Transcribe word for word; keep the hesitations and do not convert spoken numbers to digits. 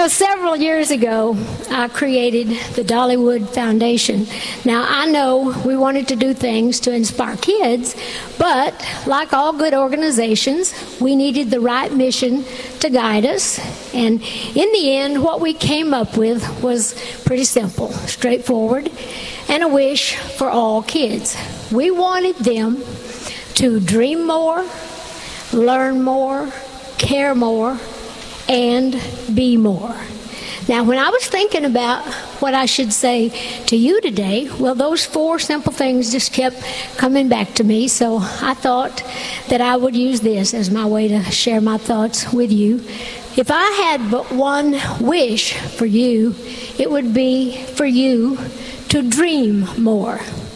Well, several years ago, I created the Dollywood Foundation. Now, I know we wanted to do things to inspire kids, but like all good organizations, we needed the right mission to guide us. And in the end, what we came up with was pretty simple, straightforward, and a wish for all kids. We wanted them to dream more, learn more, care more, and be more. Now, when I was thinking about what I should say to you today, well, those four simple things just kept coming back to me, so I thought that I would use this as my way to share my thoughts with you. If I had but one wish for you, it would be for you to dream more.